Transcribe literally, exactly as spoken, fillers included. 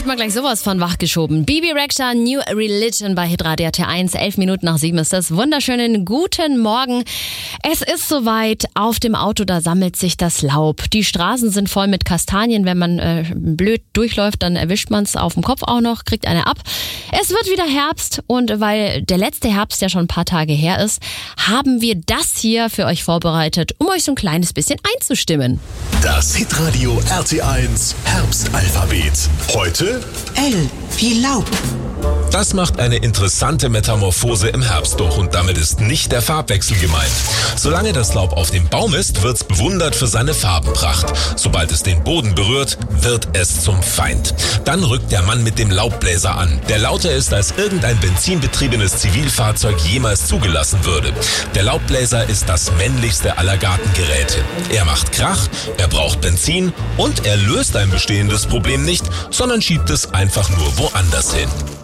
mal gleich sowas von wachgeschoben. Bibi Rexha, New Religion bei Hitradio R T eins. Elf Minuten nach sieben ist das. Wunderschönen guten Morgen. Es ist soweit. Auf dem Auto, da sammelt sich das Laub. Die Straßen sind voll mit Kastanien. Wenn man äh, blöd durchläuft, dann erwischt man es auf dem Kopf auch noch, kriegt eine ab. Es wird wieder Herbst und weil der letzte Herbst ja schon ein paar Tage her ist, haben wir das hier für euch vorbereitet, um euch so ein kleines bisschen einzustimmen. Das Hitradio R T eins Herbstalphabet. Heute L wie Laub. Das macht eine interessante Metamorphose im Herbst durch und damit ist nicht der Farbwechsel gemeint. Solange das Laub auf dem Baum ist, wird's bewundert für seine Farbenpracht. Sobald es den Boden berührt, wird es zum Feind. Dann rückt der Mann mit dem Laubbläser an, der lauter ist, als irgendein benzinbetriebenes Zivilfahrzeug jemals zugelassen würde. Der Laubbläser ist das männlichste aller Gartengeräte. Er macht Krach, er braucht Benzin und er löst ein bestehendes Problem nicht, sondern schiebt es einfach nur woanders hin.